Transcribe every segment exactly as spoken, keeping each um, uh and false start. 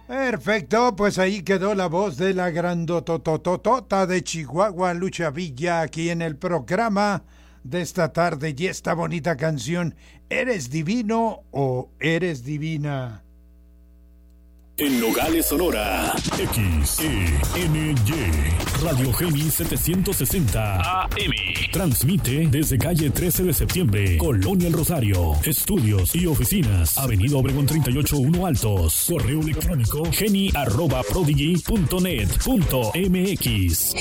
Perfecto, pues ahí quedó la voz de la grandotototota de Chihuahua, Lucha Villa, aquí en el programa de esta tarde. Y esta bonita canción, ¿eres divino o eres divina? En Nogales, Sonora, X E N Y, Radio Geni setecientos sesenta A M. Transmite desde calle trece de septiembre, Colonia El Rosario. Estudios y oficinas, Avenida Obregón treinta y ocho uno Altos. Correo electrónico geni arroba prodigy punto net punto m x.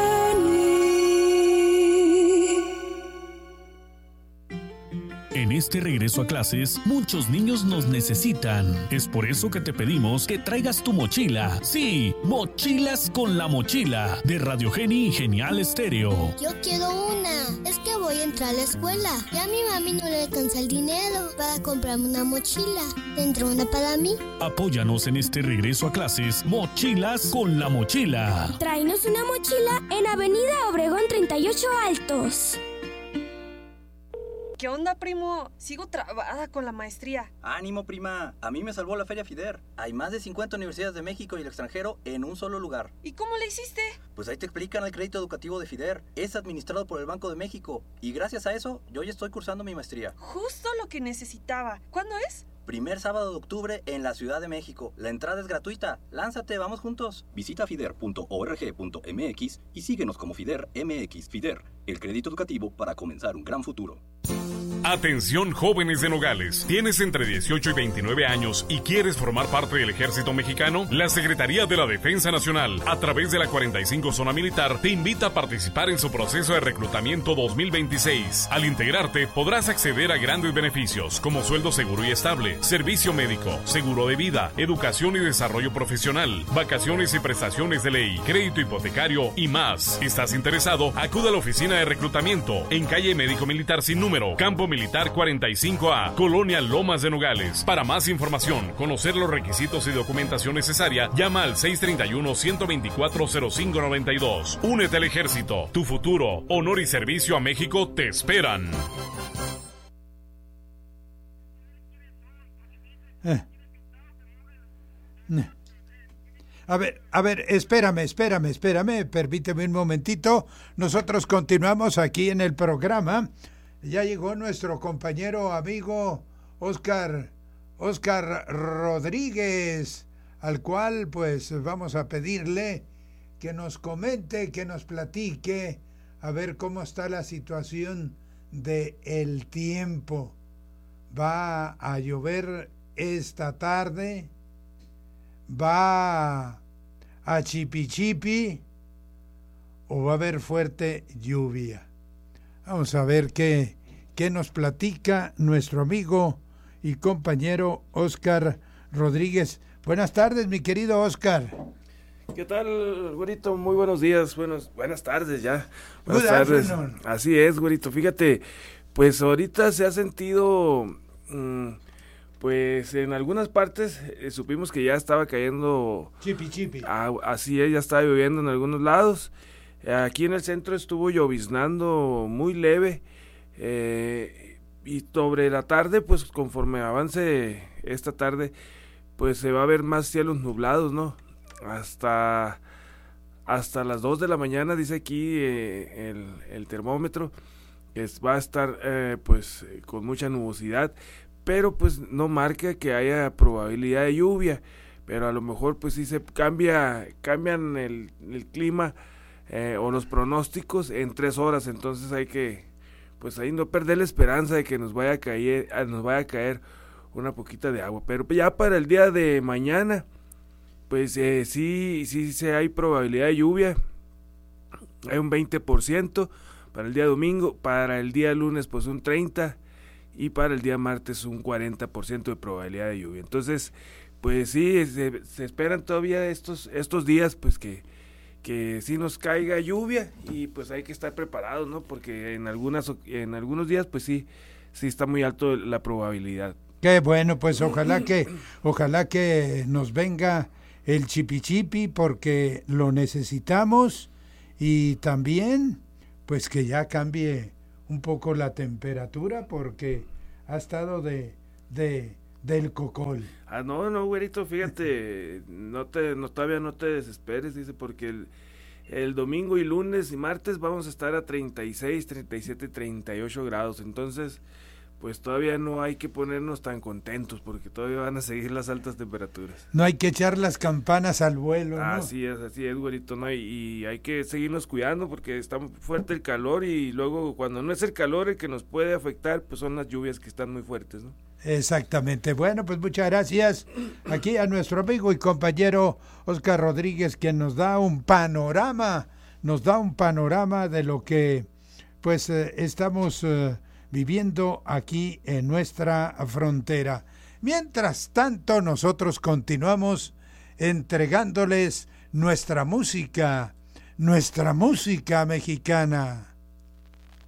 En este regreso a clases, muchos niños nos necesitan. Es por eso que te pedimos que traigas tu mochila. Sí, Mochilas con la Mochila, de Radio Geni y Genial Estéreo. Yo quiero una. Es que voy a entrar a la escuela y a mi mami no le alcanza el dinero para comprarme una mochila. ¿Tendrá una para mí? Apóyanos en este regreso a clases, Mochilas con la Mochila. Tráenos una mochila en Avenida Obregón treinta y ocho Altos. ¿Qué onda, primo? Sigo trabada con la maestría. Ánimo, prima. A mí me salvó la Feria FIDER. Hay más de cincuenta universidades de México y el extranjero en un solo lugar. ¿Y cómo le hiciste? Pues ahí te explican el crédito educativo de FIDER. Es administrado por el Banco de México. Y gracias a eso, yo ya estoy cursando mi maestría. Justo lo que necesitaba. ¿Cuándo es? Primer sábado de octubre en la Ciudad de México. La entrada es gratuita. Lánzate, vamos juntos. Visita fider punto org punto m x y síguenos como FIDER M X. FIDER, el crédito educativo para comenzar un gran futuro. Atención, jóvenes de Nogales. ¿Tienes entre dieciocho y veintinueve años y quieres formar parte del Ejército Mexicano? La Secretaría de la Defensa Nacional, a través de la cuarenta y cinco Zona Militar, te invita a participar en su proceso de reclutamiento dos mil veintiséis. Al integrarte, podrás acceder a grandes beneficios, como sueldo seguro y estable, servicio médico, seguro de vida, educación y desarrollo profesional, vacaciones y prestaciones de ley, crédito hipotecario y más. ¿Estás interesado? Acude a la oficina de reclutamiento en calle Médico Militar sin número, Campo Militar cuarenta y cinco A, Colonia Lomas de Nogales. Para más información, conocer los requisitos y documentación necesaria, llama al seis treinta y uno, ciento veinticuatro, cero cinco noventa y dos. Únete al ejército. Tu futuro, honor y servicio a México te esperan. Eh. A ver, a ver, espérame, espérame, espérame, permíteme un momentito. Nosotros continuamos aquí en el programa. Ya llegó nuestro compañero, amigo Oscar, Oscar Rodríguez, al cual pues vamos a pedirle que nos comente, que nos platique, a ver cómo está la situación del tiempo. ¿Va a llover esta tarde? ¿Va a chipichipi? ¿O va a haber fuerte lluvia? Vamos a ver qué, qué nos platica nuestro amigo y compañero Oscar Rodríguez. Buenas tardes, mi querido Oscar. ¿Qué tal, güerito? Muy buenos días, buenos, buenas tardes ya. Buenas Good tardes. afternoon. Así es, güerito. Fíjate, pues ahorita se ha sentido, mmm, pues en algunas partes eh, supimos que ya estaba cayendo... Chipi, chipi. Ah, así es, ya estaba lloviendo en algunos lados. Aquí en el centro estuvo lloviznando muy leve, eh, y sobre la tarde, pues conforme avance esta tarde, pues se va a ver más cielos nublados, ¿no? Hasta, hasta las dos de la mañana, dice aquí eh, el, el termómetro, que es, va a estar eh, pues eh, con mucha nubosidad, pero pues no marca que haya probabilidad de lluvia, pero a lo mejor pues sí se cambia, cambian el, el clima, Eh, o los pronósticos en tres horas, entonces hay que, pues ahí no perder la esperanza de que nos vaya a caer, nos vaya a caer una poquita de agua, pero ya para el día de mañana, pues eh, sí, sí, sí hay probabilidad de lluvia, hay un veinte por ciento para el día domingo, para el día lunes pues un treinta por ciento y para el día martes un cuarenta por ciento de probabilidad de lluvia, entonces pues sí, se, se esperan todavía estos, estos días pues que que sí nos caiga lluvia y pues hay que estar preparados, ¿no? Porque en algunas en algunos días pues sí sí está muy alto la probabilidad. Qué bueno, pues ojalá que ojalá que nos venga el chipichipi porque lo necesitamos y también pues que ya cambie un poco la temperatura porque ha estado de de del Cocol. Ah, no, no, güerito, fíjate, no te, no, todavía no te desesperes, dice, porque el, el domingo y lunes y martes vamos a estar a treinta y seis, treinta y siete, treinta y ocho grados, entonces, pues todavía no hay que ponernos tan contentos, porque todavía van a seguir las altas temperaturas. No hay que echar las campanas al vuelo, ¿no? Así es, así es, güerito, ¿no? Y, y hay que seguirnos cuidando porque está fuerte el calor y luego cuando no es el calor el que nos puede afectar, pues son las lluvias que están muy fuertes, ¿no? Exactamente. Bueno, pues muchas gracias aquí a nuestro amigo y compañero Oscar Rodríguez, quien nos da un panorama, nos da un panorama de lo que pues eh, estamos eh, viviendo aquí en nuestra frontera. Mientras tanto, nosotros continuamos entregándoles nuestra música, nuestra música mexicana.